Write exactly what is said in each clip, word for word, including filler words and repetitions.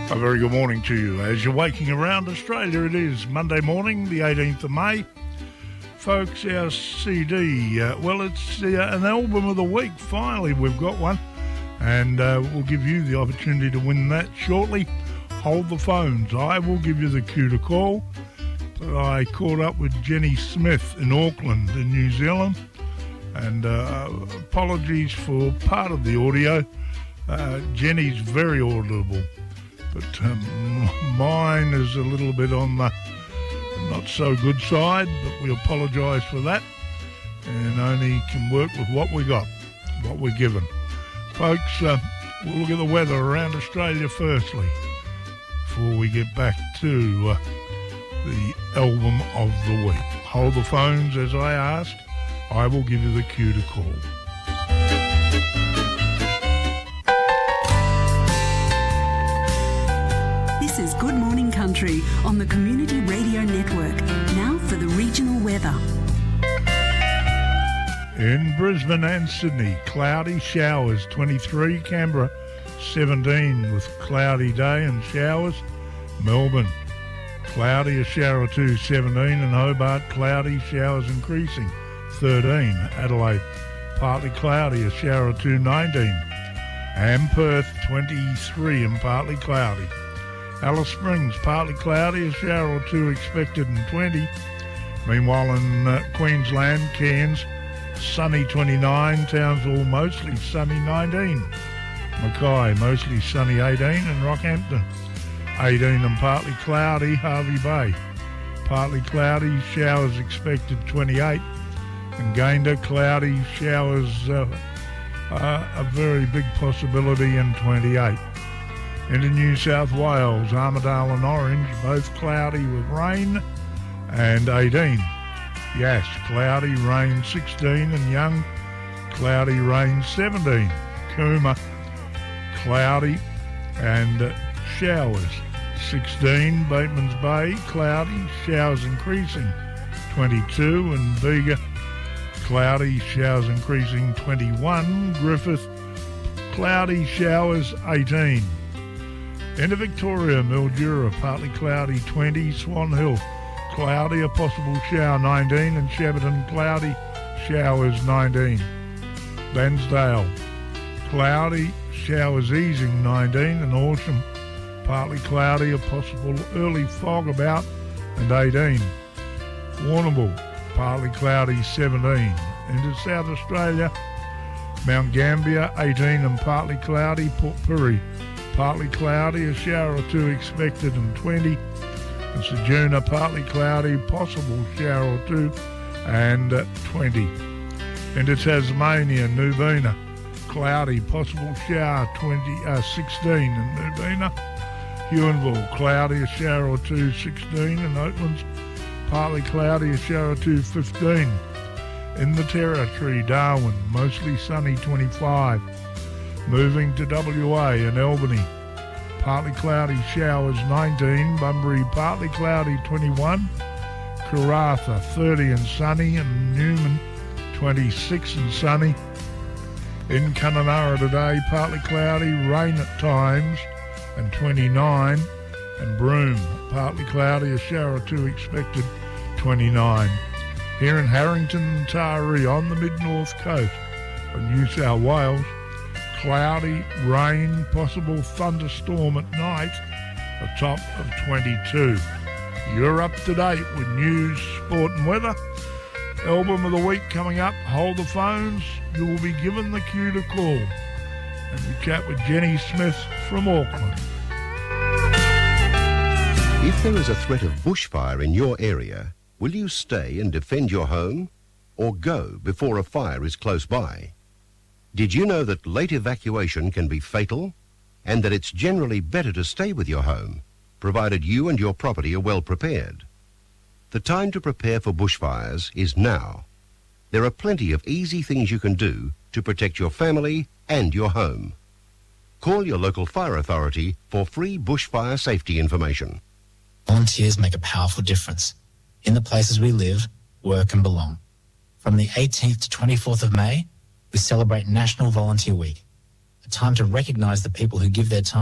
A very good morning to you. As you're waking around Australia, it is Monday morning, the eighteenth of May. Folks, our C D, uh, well, it's uh, an album of the week. Finally, we've got one. And uh, we'll give you the opportunity to win that shortly. Hold the phones. I will give you the cue to call. But I caught up with Jenny Smith in Auckland in New Zealand. And uh, apologies for part of the audio. Uh, Jenny's very audible. But um, mine is a little bit on the not so good side, but we apologise for that and only can work with what we got, what we're given. Folks, uh, we'll look at the weather around Australia firstly before we get back to uh, the album of the week. Hold the phones as I asked. I will give you the cue to call. This is Good Morning Country on the Community Radio Network. Now for the regional weather. In Brisbane and Sydney, cloudy showers, twenty-three. Canberra, seventeen with cloudy day and showers. Melbourne, cloudy, a shower or two, seventeen. And Hobart, cloudy, showers increasing, thirteen. Adelaide, partly cloudy, a shower or two, nineteen. And Perth, twenty-three and partly cloudy. Alice Springs, partly cloudy, a shower or two expected and twenty. Meanwhile in uh, Queensland, Cairns, sunny twenty-nine. Townsville, mostly sunny nineteen. Mackay, mostly sunny eighteen. And Rockhampton, eighteen and partly cloudy. Hervey Bay, partly cloudy, showers expected twenty-eight. And Gayndah, cloudy, showers uh, uh, a very big possibility and twenty-eight. Into New South Wales, Armidale and Orange, both cloudy with rain and eighteen. Yass, cloudy, rain sixteen. And Young, cloudy, rain seventeen. Cooma, cloudy and uh, showers sixteen. Bateman's Bay, cloudy, showers increasing twenty-two. And Bega, cloudy, showers increasing twenty-one. Griffith, cloudy, showers eighteen. Into Victoria, Mildura, partly cloudy twenty. Swan Hill, cloudy, a possible shower nineteen. And Shepparton, cloudy, showers nineteen. Lansdale, cloudy, showers easing nineteen. And Horsham, partly cloudy, a possible early fog about and eighteen. Warrnambool, partly cloudy seventeen. Into South Australia, Mount Gambier, eighteen and partly cloudy. Port Pirie, partly cloudy, a shower or two expected and twenty. And Ceduna, partly cloudy, possible shower or two and uh, twenty. Into Tasmania, Nubina, cloudy, possible shower twenty, uh, sixteen. And Nubina, Huonville, cloudy, a shower or two, sixteen. And Oatlands, partly cloudy, a shower or two, fifteen. In the Territory, Darwin, mostly sunny, twenty-five. Moving to W A and Albany, partly cloudy, showers nineteen. Bunbury, partly cloudy, twenty-one. Karratha, thirty and sunny. And Newman, twenty-six and sunny. In Kununurra today, partly cloudy, rain at times and twenty-nine. And Broome, partly cloudy, a shower or two expected, twenty-nine. Here in Harrington and Taree on the mid-north coast of New South Wales, cloudy, rain, possible thunderstorm at night, a top of twenty-two. You're up to date with news, sport and weather. Album of the week coming up. Hold the phones. You will be given the cue to call. And we chat with Jenny Smith from Auckland. If there is a threat of bushfire in your area, will you stay and defend your home or go before a fire is close by? Did you know that late evacuation can be fatal and that it's generally better to stay with your home, provided you and your property are well prepared? The time to prepare for bushfires is now. There are plenty of easy things you can do to protect your family and your home. Call your local fire authority for free bushfire safety information. Volunteers make a powerful difference in the places we live, work and belong. From the eighteenth to twenty-fourth of May, we celebrate National Volunteer Week, a time to recognise the people who give their time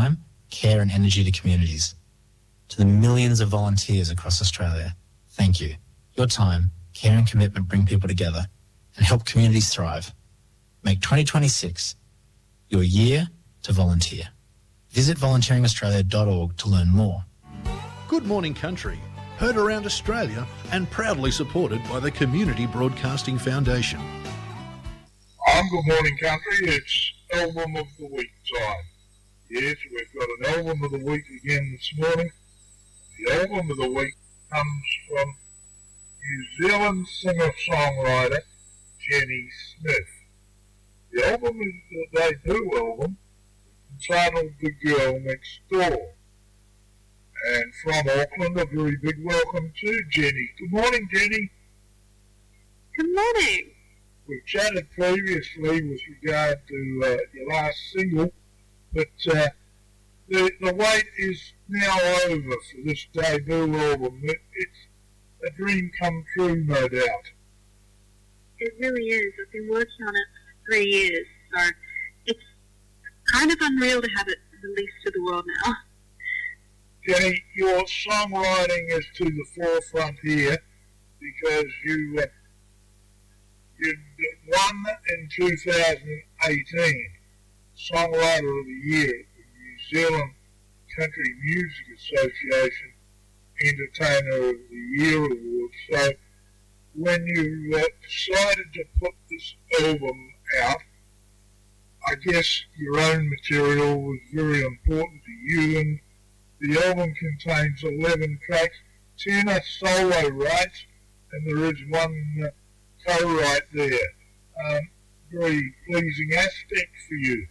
care and energy to communities. To the millions of volunteers across Australia, thank you. Your time, care and commitment bring people together and help communities thrive. Make twenty twenty-six your year to volunteer. Visit volunteering australia dot org to learn more. Good Morning Country, heard around Australia and proudly supported by the Community Broadcasting Foundation. On Good Morning Country, it's Album of the Week time. Yes, we've got an Album of the Week again this morning. The Album of the Week comes from New Zealand singer-songwriter Jenny Smith. The album is the debut album entitled The Girl Next Door. And from Auckland, a very big welcome to Jenny. Good morning, Jenny. Good morning. We've chatted previously with regard to uh, your last single, but uh, the, the wait is now over for this debut album. It, it's a dream come true, no doubt. It really is. I've been working on it for three years, so it's kind of unreal to have it released to the world now. Jenny, your songwriting is to the forefront here because you uh, you won in two thousand eighteen Songwriter of the Year at the New Zealand Country Music Association Entertainer of the Year Award. So when you uh, decided to put this album out, I guess your own material was very important to you, and the album contains eleven tracks, ten are solo writes, and there is one uh, co-write there. Um, very pleasing aspect for you.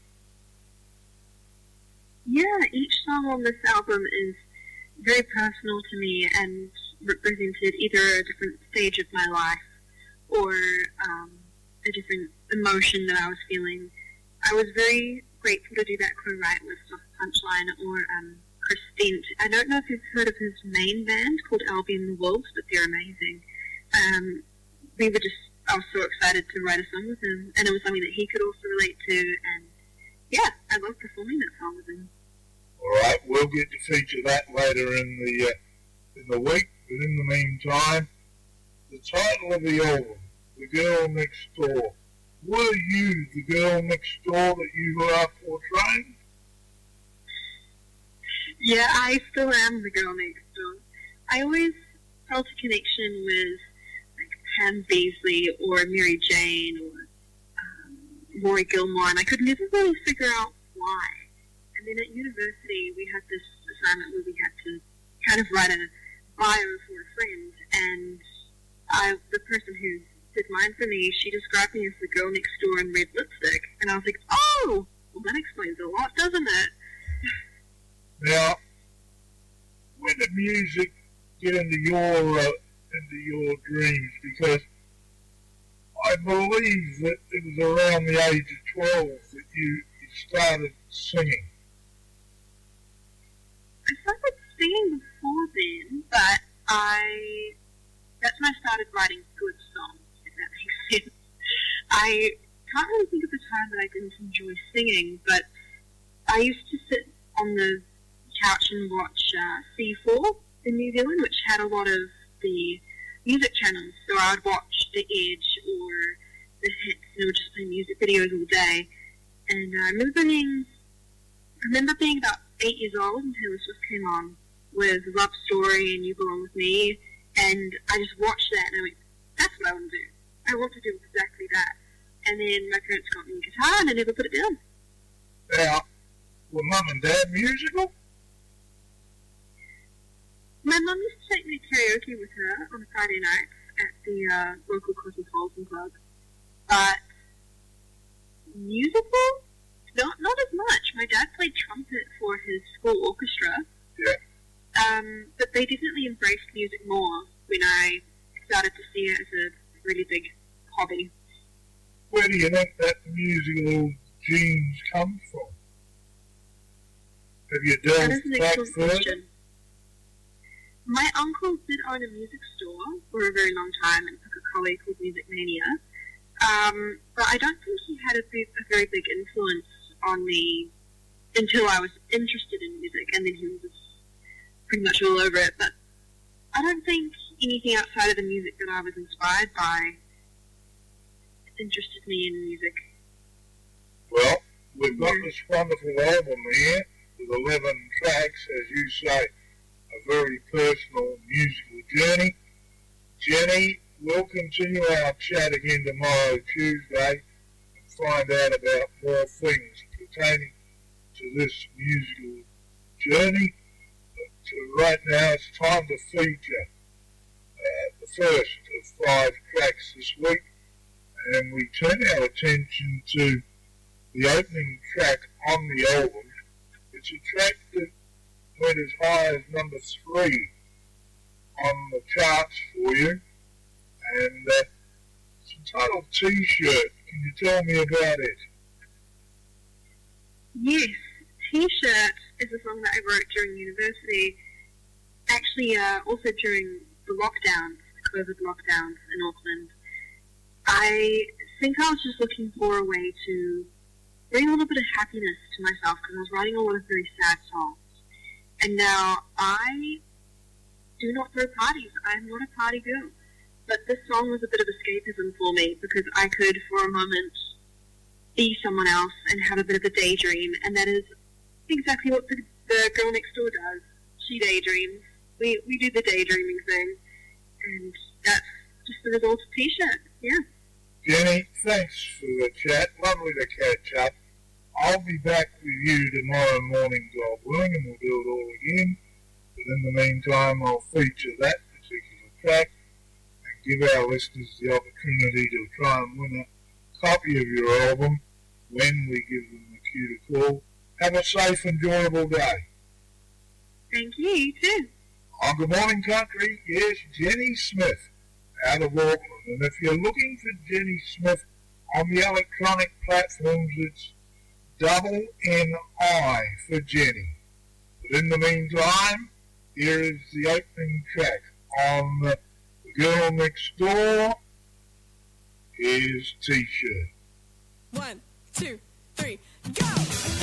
Yeah, each song on this album is very personal to me and represented either a different stage of my life or um, a different emotion that I was feeling. I was very grateful to do that co-write with Soft Punchline or um, Chris Stent. I don't know if you've heard of his main band called Albion the Wolves, but they're amazing. Um, we were just, I was so excited to write a song with him, and it was something that he could also relate to, and yeah, I love performing that song with him. All right, we'll get to feature that later in the uh, in the week, but in the meantime, the title of the album, The Girl Next Door. Were you the girl next door that you were portraying? Yeah, I still am the girl next door. I always felt a connection with like Pam Beasley or Mary Jane or um, Rory Gilmore, and I could never really figure out why. And then at university, we had this assignment where we had to kind of write a bio for a friend, and I, the person who did mine for me, she described me as the girl next door in red lipstick, and I was like, oh, well that explains a lot, doesn't it? Now, when did music get into your uh, into your dreams? Because I believe that it was around the age of twelve that you, you started singing. I started singing before then, but I that's when I started writing good songs, if that makes sense. I can't really think of the time that I didn't enjoy singing, but I used to sit on the couch and watch uh, C four in New Zealand, which had a lot of the music channels. So I would watch The Edge or The Hits, and it would just play music videos all day. And uh, I remember being, I remember being about eight years old and Taylor Swift came on with Love Story and You Belong With Me, and I just watched that and I went, that's what I want to do. I want to do exactly that. And then my parents got me a guitar and I never put it down. Now, were Mum and Dad musical? My mum used to take me to karaoke with her on Friday nights at the uh, local Cosmopolitan Club. But musical? Not not as much. My dad played trumpet for his school orchestra. Yeah. Um, but they definitely embraced music more when I started to see it as a really big hobby. Where do you think that musical genes come from? Have you That delved is an back excellent further? question. My uncle did own a music store for a very long time in Pukekohe called Music Mania. Um, but I don't think he had a, big, a very big influence on me until I was interested in music, and then he was pretty much all over it. But I don't think anything outside of the music that I was inspired by interested me in music. Well, we've got this wonderful album here with eleven tracks, as you say, a very personal musical journey. Jenny, we'll continue our chat again tomorrow, Tuesday, and find out about more things pertaining to this musical journey. But uh, right now it's time to feature uh, the first of five tracks this week, and we turn our attention to the opening track on the album. It's a track that went as high as number three on the charts for you, and uh, it's entitled T-Shirt. Can you tell me about it? Yes, T-Shirt is a song that I wrote during university, actually uh, also during the lockdowns, the COVID lockdowns in Auckland. I think I was just looking for a way to bring a little bit of happiness to myself, because I was writing a lot of very sad songs. And now I do not throw parties. I'm not a party girl. But this song was a bit of escapism for me, because I could, for a moment, be someone else and have a bit of a daydream. And that is exactly what the, the girl next door does. She daydreams. We, we do the daydreaming thing. And that's just the result of T-Shirt. Yeah. Jenny, thanks for the chat. Lovely to catch up. I'll be back with you tomorrow morning, God willing, and we'll do it all again. But in the meantime, I'll feature that particular track and give our listeners the opportunity to try and win a copy of your album when we give them the cue to call. Have a safe, enjoyable day. Thank you, you too. On Good Morning Country, yes, Jenny Smith out of Auckland. And if you're looking for Jenny Smith on the electronic platforms, it's double N I for Jenny. But in the meantime, here is the opening track on The Girl Next Door is T-Shirt. One, two, three, go!